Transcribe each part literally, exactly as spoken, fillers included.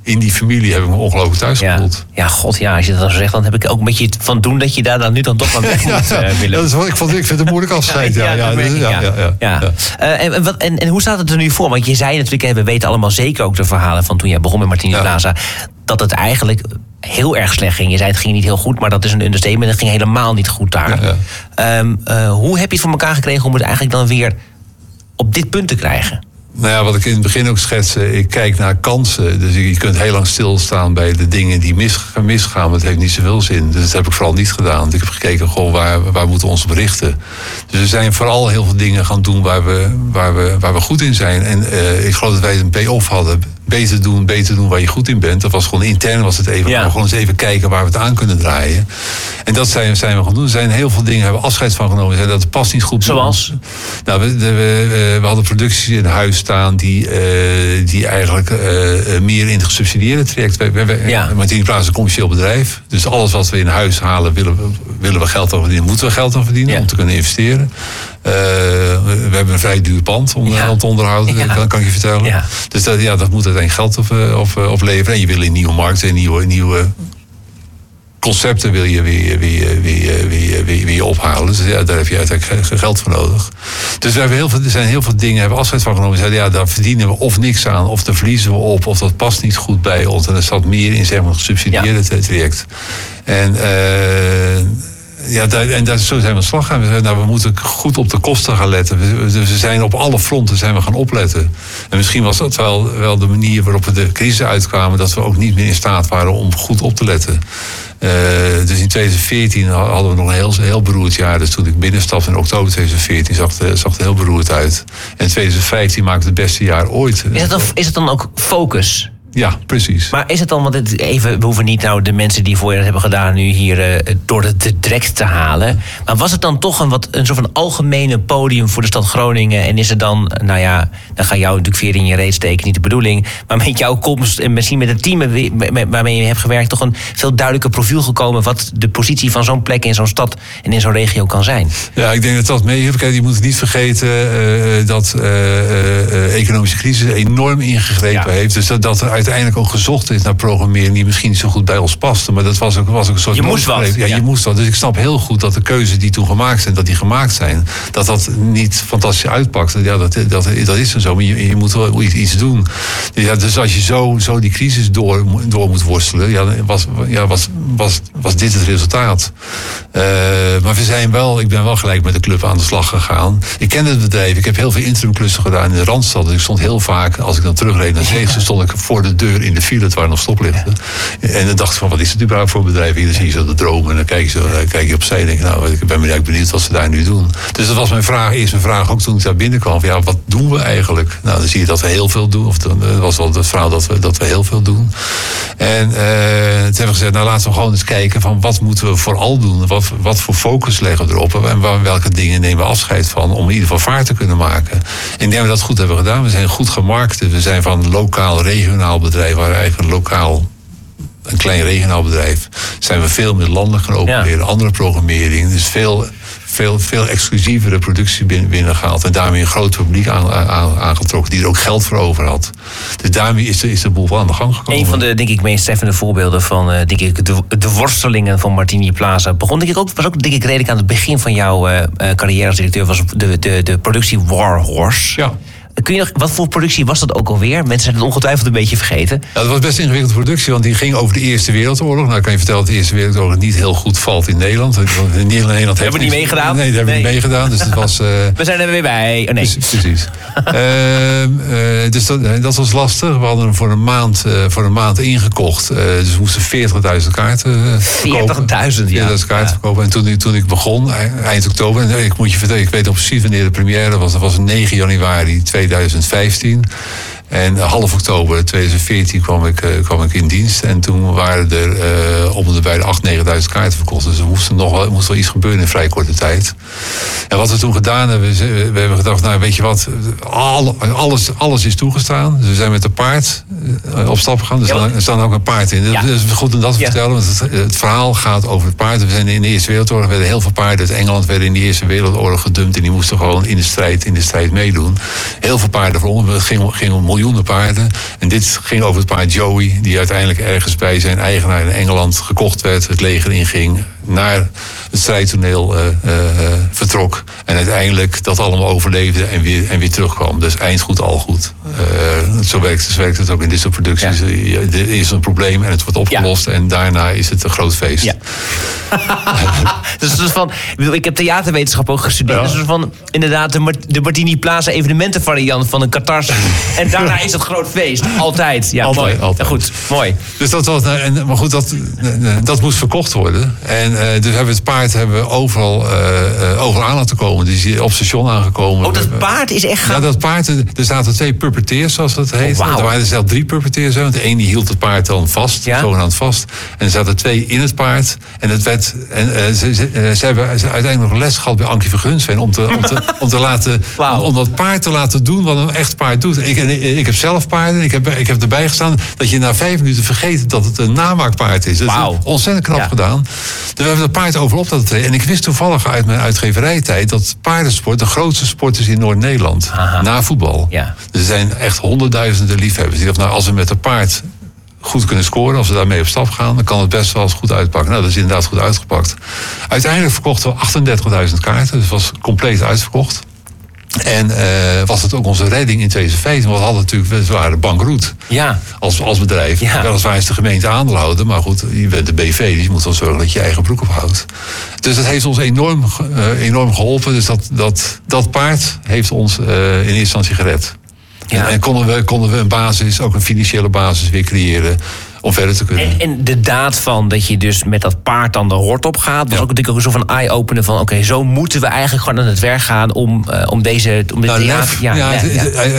in die familie heb ik me ongelooflijk thuis ja. gevoeld. Ja, god ja, als je dat dan zo zegt, dan heb ik ook een beetje van doen dat je daar dan nu dan toch van weg moet ja, uh, willen. Dat is wat ik vond. Ik vind het een moeilijk afscheid. Ja, ja, ja, ja, ja, ja, ja, ja. ja. Uh, en, wat, en, en hoe staat het er nu voor? Want je zei natuurlijk, we weten allemaal zeker ook de verhalen van toen jij begon met Martini ja. Plaza, dat het eigenlijk heel erg slecht ging. Je zei het ging niet heel goed, maar dat is een understatement. Het ging helemaal niet goed daar. Ja, ja. Um, uh, hoe heb je het voor elkaar gekregen om het eigenlijk dan weer op dit punt te krijgen? Nou ja, wat ik in het begin ook schetste, ik kijk naar kansen. Dus je kunt heel lang stilstaan bij de dingen die misgaan, misgaan maar het heeft niet zoveel zin. Dus dat heb ik vooral niet gedaan. Ik heb gekeken, goh, waar, waar moeten we ons op richten? Dus we zijn vooral heel veel dingen gaan doen waar we, waar we, waar we goed in zijn. En uh, ik geloof dat wij een payoff hadden. Beter doen, beter doen waar je goed in bent. Dat was gewoon intern, was het even. Ja. Gewoon eens even kijken waar we het aan kunnen draaien. En dat zijn, zijn we gaan doen. Er zijn heel veel dingen, hebben we afscheid van genomen. Zijn dat past niet goed. Zoals? Nou, we, de, we, we hadden producties in huis staan die, uh, die eigenlijk uh, meer in het gesubsidieerde traject. We, we, we, ja. Martini Plaza is een commercieel bedrijf. Dus alles wat we in huis halen, willen we, willen we geld aan verdienen. Moeten we geld aan verdienen ja. om te kunnen investeren. Uh, we hebben een vrij duur pand om ja. te onderhouden, ja. kan, kan ik je vertellen. Ja. Dus dat, ja, dat moet uiteindelijk geld op, op, opleveren. En je wil in nieuwe markten, nieuwe, nieuwe concepten wil je weer, weer, weer, weer, weer, weer ophalen. Dus ja, daar heb je uiteindelijk geld voor nodig. Dus we hebben heel veel, er zijn heel veel dingen, hebben we afscheid van genomen. We zeiden, ja, daar verdienen we of niks aan, of daar verliezen we op, of dat past niet goed bij ons. En er zat meer in, zeg maar, een gesubsidieerde ja. traject. En uh, Ja, daar, en daar, zo zijn we aan de slag gaan. We zeiden, nou, we moeten goed op de kosten gaan letten. We, dus we zijn op alle fronten zijn we gaan opletten. En misschien was dat wel, wel de manier waarop we de crisis uitkwamen, dat we ook niet meer in staat waren om goed op te letten. Uh, dus in twintig veertien hadden we nog een heel, heel beroerd jaar. Dus toen ik binnenstapte in oktober twintig veertien zag het, zag het heel beroerd uit. En twintig vijftien maakte het beste jaar ooit. Is het dan, is het dan ook focus? Ja, precies. Maar is het dan, want het even, we hoeven niet nou de mensen die voor je dat hebben gedaan nu hier uh, door het direct te halen. Maar was het dan toch een, wat, een soort van algemene podium voor de stad Groningen? En is het dan, nou ja, dan ga jou natuurlijk veer in je reet steken, niet de bedoeling. Maar met jouw komst en misschien met het team waarmee je hebt gewerkt, toch een veel duidelijker profiel gekomen wat de positie van zo'n plek in zo'n stad en in zo'n regio kan zijn? Ja, ik denk dat dat mee heeft. Je moet niet vergeten uh, dat de uh, uh, economische crisis enorm ingegrepen ja. heeft. Dus dat, dat er uiteindelijk ook gezocht is naar programmering die misschien niet zo goed bij ons paste. Maar dat was ook, was ook een soort je moest wat. Ja, ja, je moest wat. Dus ik snap heel goed dat de keuzes die toen gemaakt zijn, dat die gemaakt zijn, dat dat niet fantastisch uitpakt. Ja, dat, dat, dat is er zo. Maar je, je moet wel iets doen. Ja, dus als je zo, zo die crisis door, door moet worstelen, ja, was, ja, was, was, was dit het resultaat. Uh, maar we zijn wel, ik ben wel gelijk met de club aan de slag gegaan. Ik ken het bedrijf. Ik heb heel veel interimklussen gedaan in de Randstad. Dus ik stond heel vaak, als ik dan terugreed naar Zeegsen, stond ik voor de deur in de file waar nog stoplichten. Ja. En dan dacht ik van, wat is het überhaupt voor een bedrijf? Hier dan zie je zo de dromen en dan kijk je, zo, dan kijk je opzij en denk ik, nou, ik ben me eigenlijk benieuwd wat ze daar nu doen. Dus dat was mijn vraag, eerst mijn vraag ook toen ik daar binnenkwam. Van, ja, wat doen we eigenlijk? Nou, dan zie je dat we heel veel doen. Of dan was wel het verhaal dat we, dat we heel veel doen. En uh, toen hebben we gezegd, nou laten we gewoon eens kijken van wat moeten we vooral doen? Wat, wat voor focus leggen we erop? En waar, welke dingen nemen we afscheid van om in ieder geval vaart te kunnen maken? En ik denk dat we dat goed hebben gedaan. We zijn goed gemarkt. We zijn van lokaal, regionaal bedrijf, waar eigenlijk een lokaal, een klein regionaal bedrijf, zijn we veel meer landelijk gaan opereren, ja. andere programmering, dus veel, veel, veel exclusievere productie binnen, binnengehaald en daarmee een groot publiek aan, aan, aangetrokken die er ook geld voor over had. Dus daarmee is de, is de boel wel aan de gang gekomen. Een van de, denk ik, meest treffende voorbeelden van uh, denk ik, de, de worstelingen van Martini Plaza begon, denk ik ook, was ook denk ik redelijk aan het begin van jouw uh, carrière als directeur, was de, de, de productie War Horse. Ja. Kun je nog, wat voor productie was dat ook alweer? Mensen zijn het ongetwijfeld een beetje vergeten. Ja, dat was best een ingewikkelde productie, want die ging over de Eerste Wereldoorlog. Nou, kan je vertellen dat de Eerste Wereldoorlog niet heel goed valt in Nederland. In Nederland hebben we niet meegedaan? Nee, dat hebben we nee. niet meegedaan. Dus het was, uh, we zijn er weer bij. Oh, nee. Precies. precies. uh, uh, dus dat, dat was lastig. We hadden hem voor een maand, uh, voor een maand ingekocht. Uh, dus we moesten veertigduizend kaarten uh, verkopen. veertigduizend, ja. veertigduizend kaarten ja. verkopen. En toen, toen ik begon, eind oktober, en ik moet je vertellen, ik weet nog precies wanneer de première was. Dat was negen januari tweeduizend vijftien. En half oktober tweeduizend veertien kwam ik, uh, kwam ik in dienst. En toen waren er uh, om de bij de achtduizend, negenduizend kaarten verkocht. Dus er moest, nog wel, moest wel iets gebeuren in vrij korte tijd. En wat we toen gedaan hebben, we, we hebben gedacht, nou weet je wat, alle, alles, alles is toegestaan. Dus we zijn met een paard uh, op stap gegaan. Er staan, er staan ook een paard in. Ja. Dus het is goed om dat te ja. vertellen, want het, het verhaal gaat over het paard. We zijn in de Eerste Wereldoorlog, werden heel veel paarden uit Engeland werden in de Eerste Wereldoorlog gedumpt. En die moesten gewoon in de strijd, in de strijd meedoen. Heel veel paarden voor ons. Het ging, ging om miljoenen paarden. En dit ging over het paard Joey, die uiteindelijk ergens bij zijn eigenaar in Engeland gekocht werd, het leger inging, naar het strijdtoneel uh, uh, vertrok. En uiteindelijk dat allemaal overleefde en weer, en weer terugkwam. Dus eind goed, al goed. Uh, zo, werkt, zo werkt het ook in dit soort producties. Ja. Er is een probleem en het wordt opgelost. Ja. En daarna is het een groot feest. Ja. dus, dus van, ik heb theaterwetenschap ook gestudeerd. Ja. Dus van, inderdaad, de, de Martini Plaza evenementenvariant van een catharsis. En daarna is het groot feest. Altijd. Ja, altijd, mooi. Altijd. Ja, goed, mooi. Dus dat was, en, maar goed, dat, dat moest verkocht worden. En uh, dus hebben we het paard hebben we overal, uh, overal aan laten komen. Dus die is op station aangekomen. Oh, dat paard is echt... Ja, dat paard, er zaten twee puppeteers, zoals dat heet. Oh, wow. Er waren er zelfs drie puppeteers. De een die hield het paard dan vast, ja? zogenaamd vast. En er zaten twee in het paard. En het werd, en, uh, ze, ze, uh, ze hebben uiteindelijk nog les gehad bij Ankie van Gunsven om te, om te, om te laten, wow. om, om dat paard te laten doen wat een echt paard doet. Ik, ik, ik heb zelf paarden. Ik heb, ik heb erbij gestaan dat je na vijf minuten vergeet dat het een namaakpaard is. Dat wow. is ontzettend knap ja. gedaan. Dus we hebben dat paard overal op laten treden. En ik wist toevallig uit mijn uitgeverijtijd dat paardensport de grootste sport is in Noord-Nederland. Aha. Na voetbal. Ja. Er zijn echt honderdduizenden liefhebbers die dachten, nou, als we met een paard goed kunnen scoren, als we daarmee op stap gaan, dan kan het best wel eens goed uitpakken. Nou, dat is inderdaad goed uitgepakt. Uiteindelijk verkochten we achtendertigduizend kaarten, dus het was compleet uitverkocht. En uh, was het ook onze redding in tweeduizend vijftien. Want we hadden natuurlijk, we waren bankroet ja. als, als bedrijf. Ja. Weliswaar is de gemeente aandeelhouder, maar goed, je bent de B V, dus je moet dan zorgen dat je je eigen broek ophoudt. Dus dat heeft ons enorm, uh, enorm geholpen. Dus dat, dat, dat paard heeft ons uh, in eerste instantie gered. Ja. En, en konden we, konden we een basis, ook een financiële basis weer creëren om verder te kunnen. En, en de daad van dat je dus met dat paard dan de hort op gaat, was ja. ook natuurlijk ook een soort van eye-opener van oké, okay, zo moeten we eigenlijk gewoon aan het werk gaan om, uh, om deze... Om nou, theater, ja, ja, ja, ja. Uh,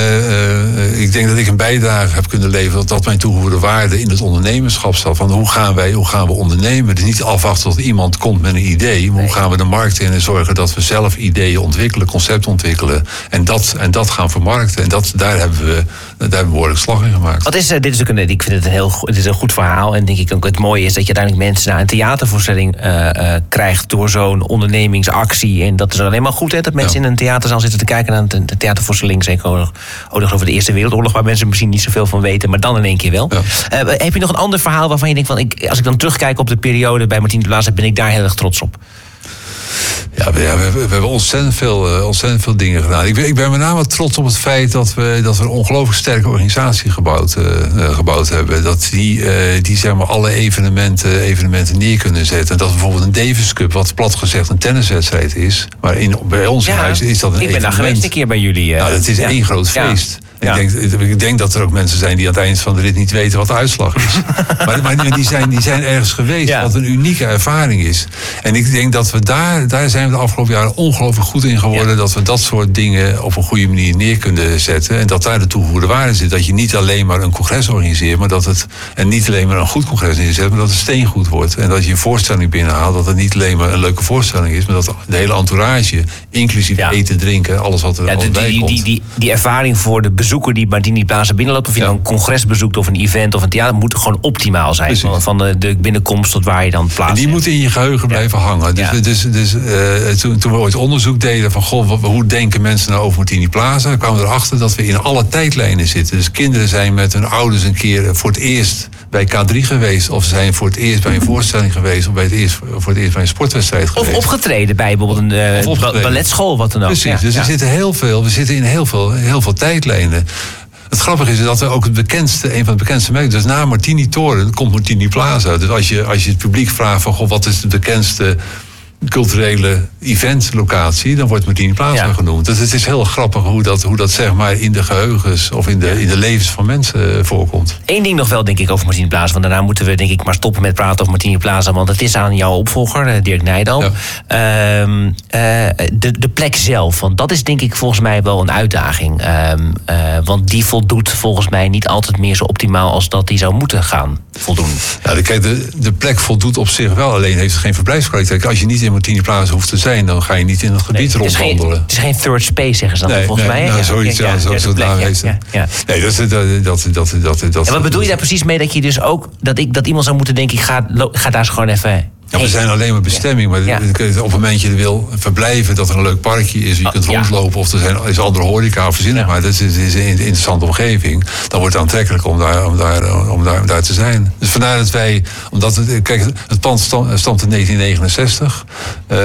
uh, uh, ik denk dat ik een bijdrage heb kunnen leveren dat dat mijn toegevoegde waarde in het ondernemerschap staat. Van hoe gaan wij, hoe gaan we ondernemen? Dus niet afwachten tot iemand komt met een idee, maar nee. hoe gaan we de markt in en zorgen dat we zelf ideeën ontwikkelen, concepten ontwikkelen en dat, en dat gaan vermarkten. En dat, daar hebben we, daar hebben we behoorlijk slag in gemaakt. Wat is, uh, dit is ook een, ik vind het een heel Het is een goed verhaal. En denk ik ook het mooie is dat je uiteindelijk mensen naar een theatervoorstelling uh, uh, krijgt door zo'n ondernemingsactie. En dat is alleen maar goed, hè, dat mensen ja. in een theaterzaal zitten te kijken naar een theatervoorstelling. Zeker ook nog over de Eerste Wereldoorlog, waar mensen misschien niet zoveel van weten, maar dan in één keer wel. Ja. Uh, heb je nog een ander verhaal waarvan je denkt van, ik, als ik dan terugkijk op de periode bij Martini Plaza, ben ik daar heel erg trots op? Ja, we, ja, we, we hebben ontzettend veel, uh, ontzettend veel dingen gedaan. Ik ben, ik ben met name trots op het feit dat we, dat we een ongelooflijk sterke organisatie gebouwd, uh, uh, gebouwd hebben. Dat die, uh, die zeg maar, alle evenementen, evenementen neer kunnen zetten. En dat bijvoorbeeld een Davis Cup, wat plat gezegd een tenniswedstrijd is. Maar in, bij ons in ja, huis is dat een ik ben evenement. daar geweest een keer bij jullie. Uh, nou, dat is ja. één groot feest. Ja. Ja. Ik, denk, ik denk dat er ook mensen zijn die aan het eind van de rit niet weten wat de uitslag is. maar maar die, zijn, die zijn ergens geweest, ja. wat een unieke ervaring is. En ik denk dat we daar, daar zijn we de afgelopen jaren ongelooflijk goed in geworden. Ja. Dat we dat soort dingen op een goede manier neer kunnen zetten. En dat daar de toegevoegde waarde zit. Dat je niet alleen maar een congres organiseert, maar dat het, en niet alleen maar een goed congres neerzet, maar dat het steengoed wordt. En dat je een voorstelling binnenhaalt, dat het niet alleen maar een leuke voorstelling is, maar dat de hele entourage, inclusief ja. eten, drinken, alles wat er ja, al bij die, komt. Die, die, die ervaring voor de bezoeker die Martini Plaza binnenloopt, of je ja. nou een congres bezoekt of een event of een theater, moet gewoon optimaal zijn. Van, van de, de binnenkomst tot waar je dan plaats En die hebt. moet in je geheugen ja. blijven hangen. Dus, ja. dus, dus uh, toen, toen we ooit onderzoek deden van goh, wat, hoe denken mensen nou over Martini Plaza, kwamen we erachter dat we in alle tijdlijnen zitten. Dus kinderen zijn met hun ouders een keer voor het eerst bij K drie geweest, of zijn voor het eerst bij een voorstelling geweest, of bij het eerst, voor het eerst bij een sportwedstrijd geweest. Of opgetreden bij bijvoorbeeld een uh, ba- balletschool, wat dan ook. Precies, ja. dus ja. er zitten heel veel, we zitten in heel veel, heel veel tijdlijnen. Het grappige is dat we ook het bekendste, een van de bekendste merken, dus na Martini Toren komt Martini Plaza. Dus als je, als je het publiek vraagt van goh, wat is de bekendste culturele eventlocatie, dan wordt Martini Plaza ja. genoemd. Dus het is heel grappig hoe dat, hoe dat zeg maar in de geheugens of in de, in de levens van mensen voorkomt. Eén ding nog wel, denk ik, over Martini Plaza. Want daarna moeten we, denk ik, maar stoppen met praten over Martini Plaza. Want het is aan jouw opvolger, Dirk Nijdam. Ja. Um, uh, de, de plek zelf, want dat is denk ik volgens mij wel een uitdaging. Um, uh, want die voldoet volgens mij niet altijd meer zo optimaal als dat die zou moeten gaan voldoen. Ja, kijk, de, de plek voldoet op zich wel, alleen heeft het geen verblijfskwaliteit. Als je niet in Martini Plaza hoeft te zijn, dan ga je niet in het gebied nee, rondwandelen. Het is geen third space, zeggen ze dan nee, volgens nee, mij. Nou, ja, zoiets, ja, ja, zo, ja, zo naam heeft ja, ja. Nee, dat is dat, dat, dat, dat, dat. En wat bedoel je daar precies mee dat je dus ook dat ik dat iemand zou moeten denken, ik ga, ga daar eens gewoon even Ja, we zijn alleen maar bestemming, maar ja. op het moment dat je wil verblijven, dat er een leuk parkje is, je kunt rondlopen of er zijn, is andere horeca of verzin, ja. maar dat is, is een interessante omgeving. Dan wordt het aantrekkelijk om daar, om daar, om daar, om daar te zijn. Dus vandaar dat wij, omdat het, kijk, het pand stamt in negentien negenenzestig, uh,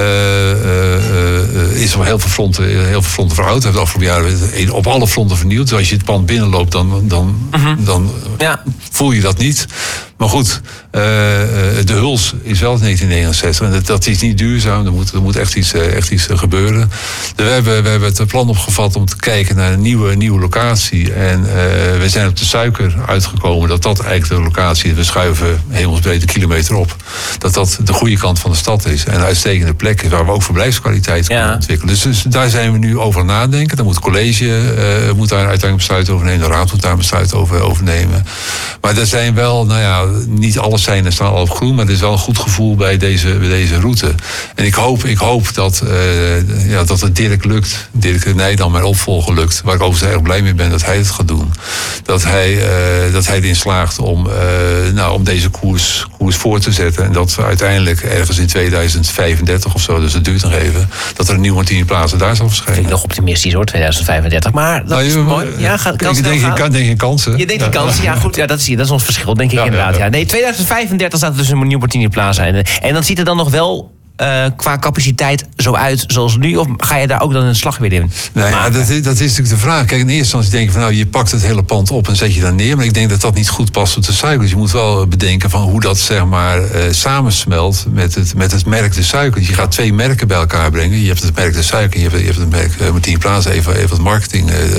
uh, uh, is op heel veel fronten, heel veel fronten verouderd. Het afgelopen jaren op alle fronten vernieuwd. Dus als je het pand binnenloopt, dan, dan, uh-huh. dan ja. voel je dat niet. Maar goed, uh, de huls is wel negentien negenenzestig. En dat, dat is niet duurzaam. Er moet, er moet echt iets, echt iets gebeuren. We hebben, we hebben het plan opgevat om te kijken naar een nieuwe, nieuwe locatie. En uh, we zijn op de Suiker uitgekomen dat dat eigenlijk de locatie is. We schuiven hemelsbreed een kilometer op. Dat dat de goede kant van de stad is. En een uitstekende plek is waar we ook verblijfskwaliteit kunnen ja. ontwikkelen. Dus, dus daar zijn we nu over aan nadenken. Dan moet het college uh, moet daar uiteindelijk besluit over nemen. De raad moet daar besluit over, over nemen. Maar er zijn wel, nou ja, niet alles zijn er staan al op groen, maar er is wel een goed gevoel bij deze, bij deze route. En ik hoop, ik hoop dat, uh, ja, dat het Dirk lukt, Dirk de Nijdam, mijn opvolger, lukt, waar ik overigens erg blij mee ben dat hij het gaat doen. Dat hij, uh, dat hij erin slaagt om, uh, nou, om deze koers, koers voor te zetten. En dat we uiteindelijk ergens in tweeduizend vijfendertig of zo, dus het duurt nog even, dat er een nieuw Martini Plaza daar zal verschijnen. Vind ik nog optimistisch hoor, tweeduizend vijfendertig. Maar dat nou, is je, mooi. Ja, gaat ik denk, ik kan denk in kansen. Je denkt in kansen, ja goed, ja, dat, is, dat is ons verschil, denk ik ja, inderdaad. Ja, ja. Nee, tweeduizend vijfendertig staat er dus een nieuw Martini Plaza. En, en dan ziet het dan nog wel uh, qua capaciteit zo uit zoals nu? Of ga je daar ook dan een slag weer in? Nee, ja, dat, is, dat is natuurlijk de vraag. Kijk, in eerste instantie denk je van nou, je pakt het hele pand op en zet je daar neer. Maar ik denk dat dat niet goed past op de Suiker. Dus je moet wel bedenken van hoe dat zeg maar uh, samensmelt met het, met het merk de Suiker. Dus je gaat twee merken bij elkaar brengen. Je hebt het merk de Suiker en je hebt, je hebt het merk uh, Martini Plaza. Even, even wat marketing uh, uh,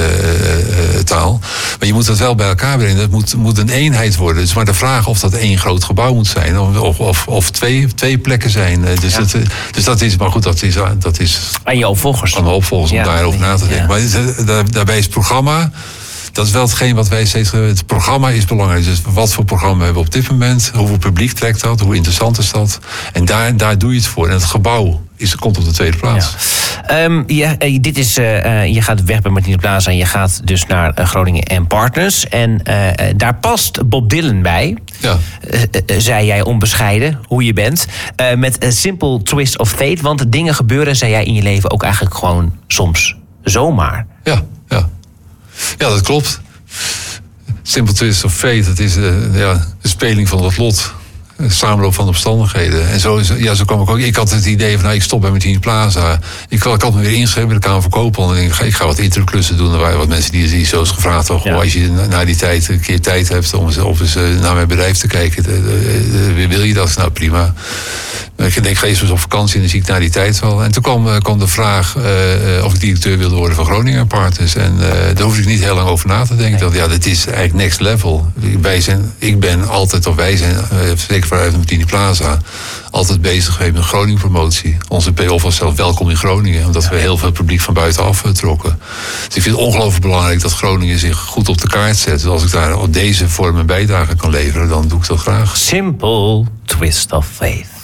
uh, taal. Maar je moet dat wel bij elkaar brengen. Dat moet, moet een eenheid worden. Dus maar de vraag of dat één groot gebouw moet zijn. Of, of, of twee, twee plekken zijn. Dus, ja. het, dus dat is, maar goed, dat is... Dat is aan je opvolgers. Aan de opvolgers om ja, daarover na te denken. Ja. Maar daar, daarbij is het programma... Dat is wel hetgeen wat wij steeds... Het programma is belangrijk. Dus wat voor programma hebben we op dit moment? Hoeveel publiek trekt dat? Hoe interessant is dat? En daar, daar doe je het voor. En het gebouw is, komt op de tweede plaats. Ja. Um, ja, dit is, uh, je gaat weg bij Martini Plaza en je gaat dus naar uh, Groningen en Partners. En uh, daar past Bob Dylan bij. Ja. Uh, uh, zei jij onbescheiden, hoe je bent. Uh, met een simple twist of fate. Want dingen gebeuren, zei jij in je leven, ook eigenlijk gewoon soms zomaar. Ja, ja. Ja, dat klopt. Simple twist of fate, dat is uh, ja, de speling van het lot. De samenloop van de omstandigheden. En zo, is, ja, zo kwam ik ook. Ik had het idee van, nou, ik stop bij Martini Plaza. Ik, ik had me weer ingeschreven bij de Kamer van Koophandel. En ik ga, ik ga wat interklussen doen. Er waren wat mensen die, die zo eens gevraagd hebben. Ja. Als je na, na die tijd een keer tijd hebt om eens, of eens uh, naar mijn bedrijf te kijken. De, de, de, wil je dat? Nou, prima. Ik denk, ik ga eerst eens op vakantie en dan zie ik na die tijd wel. En toen kwam, uh, kwam de vraag uh, of ik directeur wilde worden van Groningen Partners. En uh, daar hoefde ik niet heel lang over na te denken. Dat, ja, dit is eigenlijk next level. Wij zijn, ik ben altijd, of wij zijn, uh, zeker vanuit Martini Plaza, altijd bezig geweest met Groningen promotie. Onze P O was zelf welkom in Groningen, omdat we heel veel publiek van buitenaf trokken. Dus ik vind het ongelooflijk belangrijk dat Groningen zich goed op de kaart zet. Dus als ik daar op deze vorm een bijdrage kan leveren, dan doe ik dat graag. Simple twist of faith.